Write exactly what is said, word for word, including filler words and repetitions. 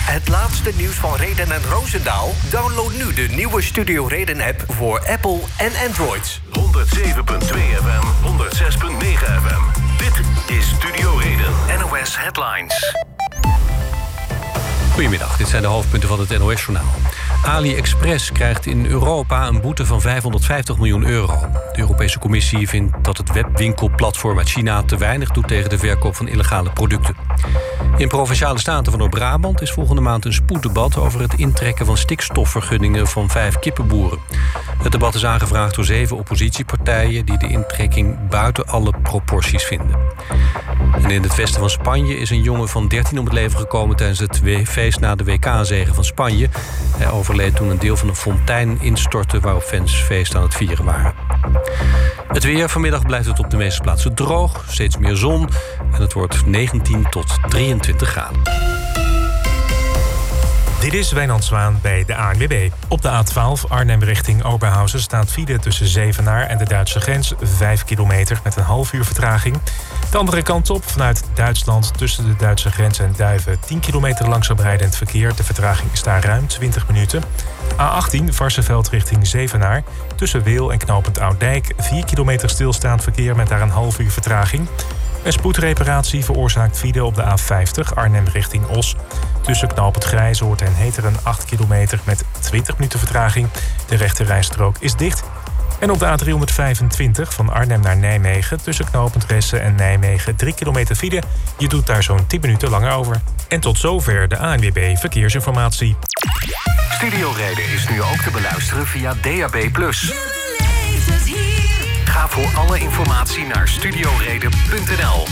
Het laatste nieuws van Reden en Roosendaal? Download nu de nieuwe Studio Reden-app voor Apple en Android. honderdzeven komma twee F M, honderdzes komma negen F M. Dit is Studio Reden, N O S Headlines. Goedemiddag, dit zijn de hoofdpunten van het N O S-journaal. AliExpress krijgt in Europa een boete van vijfhonderdvijftig miljoen euro. De Europese Commissie vindt dat het webwinkelplatform uit China te weinig doet tegen de verkoop van illegale producten. In Provinciale Staten van Noord-Brabant is volgende maand een spoeddebat over het intrekken van stikstofvergunningen van vijf kippenboeren. Het debat is aangevraagd door zeven oppositiepartijen die de intrekking buiten alle proporties vinden. En in het westen van Spanje is een jongen van dertien om het leven gekomen tijdens het feest na de W K-zege van Spanje. Hij overleed toen een deel van een fontein instortte waarop fans feest aan het vieren waren. Het weer. Vanmiddag blijft het op de meeste plaatsen droog, steeds meer zon en het wordt negentien tot drieëntwintig graden. Dit is Wijnand Zwaan bij de A N W B. Op de A twaalf Arnhem richting Oberhausen staat file tussen Zevenaar en de Duitse grens, vijf kilometer met een half uur vertraging. De andere kant op, vanuit Duitsland tussen de Duitse grens en Duiven, tien kilometer langzaam rijdend verkeer. De vertraging is daar ruim twintig minuten. A achttien Varsseveld richting Zevenaar. Tussen Weel en knooppunt Ouddijk, vier kilometer stilstaand verkeer met daar een half uur vertraging. Een spoedreparatie veroorzaakt file op de A vijftig Arnhem richting Os. Tussen knooppunt Grijzoord en Heteren acht kilometer met twintig minuten vertraging. De rechterrijstrook is dicht. En op de A driehonderdvijfentwintig van Arnhem naar Nijmegen tussen knooppunt Ressen en Nijmegen drie kilometer file. Je doet daar zo'n tien minuten langer over. En tot zover de A N W B Verkeersinformatie. Studio Reden is nu ook te beluisteren via D A B plus. Ga voor alle informatie naar studioreden punt n l.